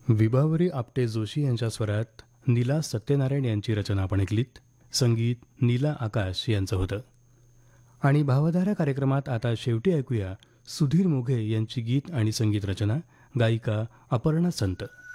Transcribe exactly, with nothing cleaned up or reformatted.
विभावरी आपटे जोशी यांच्या स्वरात नीला सत्यनारायण यांची रचना आपण ऐकलीत. संगीत नीला आकाश यांचं होतं. आणि भावधारा कार्यक्रमात आता शेवटी ऐकूया सुधीर मोघे यांची गीत आणि संगीत रचना, गायिका अपर्णा संत.